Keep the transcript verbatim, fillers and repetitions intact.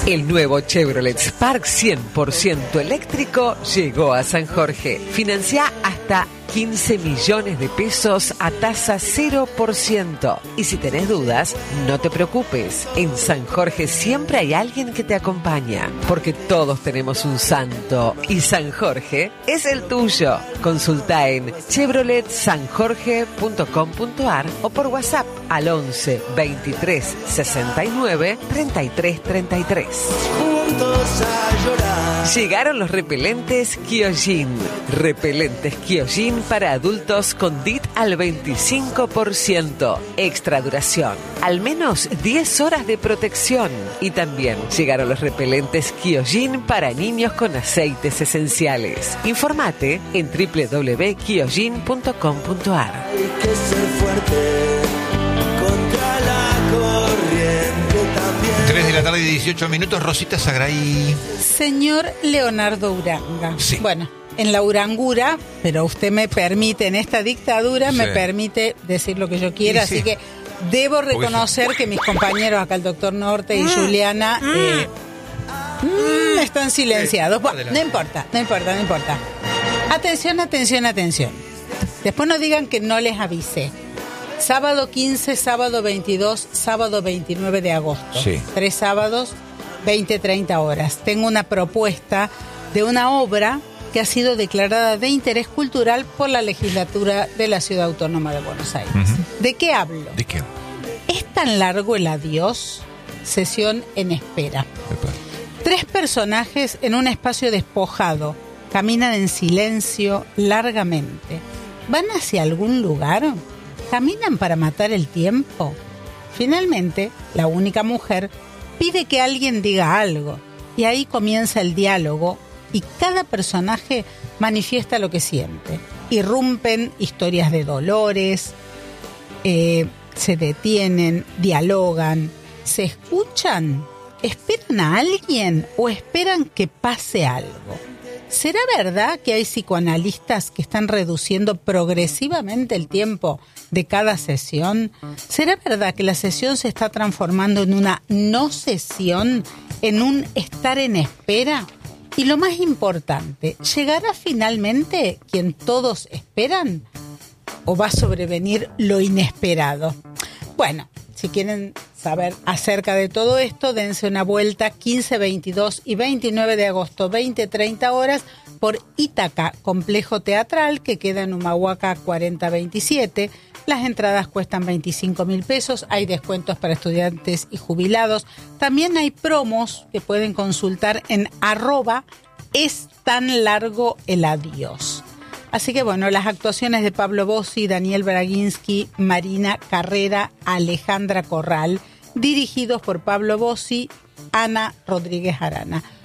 El nuevo Chevrolet Spark cien por ciento eléctrico llegó a San Jorge. Financia hasta quince millones de pesos a tasa cero por ciento. Y si tenés dudas, no te preocupes. En San Jorge siempre hay alguien que te acompaña, porque todos tenemos un santo y San Jorge es el tuyo. Consulta en chevrolet san jorge punto com punto a r o por WhatsApp al once veintitrés sesenta y nueve treinta y tres treinta y tres. Juntos a llorar. Llegaron los repelentes Kyojin. Repelentes Kyojin para adultos con D I T al veinticinco por ciento. Extra duración. Al menos diez horas de protección. Y también llegaron los repelentes Kyojin para niños con aceites esenciales. Informate en doble u doble u doble u punto kyojin punto com punto a r. Hay que ser fuerte contra la corriente también. tres de la tarde y dieciocho minutos. Rosita Sagray. Señor Leonardo Uranga. Sí. Bueno, en la Urangura, pero usted me permite, en esta dictadura, Sí. me permite decir lo que yo quiera, Sí, sí. así que debo reconocer que mis compañeros acá, el doctor Norte y Juliana, eh, mm, están silenciados. Sí, Bueno, adelante. no importa, no importa, no importa. Atención, atención, atención. Después no digan que no les avisé. Sábado quince, sábado veintidós, sábado veintinueve de agosto. Sí. Tres sábados, veinte, treinta horas. Tengo una propuesta de una obra que ha sido declarada de interés cultural por la legislatura de la Ciudad Autónoma de Buenos Aires. Ujú. ¿De qué hablo? ¿De qué? Es tan largo el adiós, sesión en espera. Epa. Tres personajes en un espacio despojado caminan en silencio largamente. ¿Van hacia algún lugar? ¿Caminan para matar el tiempo? Finalmente, la única mujer pide que alguien diga algo y ahí comienza el diálogo y cada personaje manifiesta lo que siente. Irrumpen historias de dolores, eh, se detienen, dialogan, se escuchan, esperan a alguien o esperan que pase algo. ¿Será verdad que hay psicoanalistas que están reduciendo progresivamente el tiempo de cada sesión? ¿Será verdad que la sesión se está transformando en una no sesión, en un estar en espera? Y lo más importante, ¿llegará finalmente quien todos esperan? ¿O va a sobrevenir lo inesperado? Bueno, si quieren saber acerca de todo esto, dense una vuelta quince, veintidós y veintinueve de agosto, veinte, treinta horas, por Ítaca, complejo teatral que queda en Humahuaca cuarenta veintisiete. Las entradas cuestan veinticinco mil pesos, hay descuentos para estudiantes y jubilados. También hay promos que pueden consultar en arroba es tan largo el adiós. Así que bueno, las actuaciones de Pablo Bossi, Daniel Braginski, Marina Carrera, Alejandra Corral, dirigidos por Pablo Bossi, Ana Rodríguez Arana.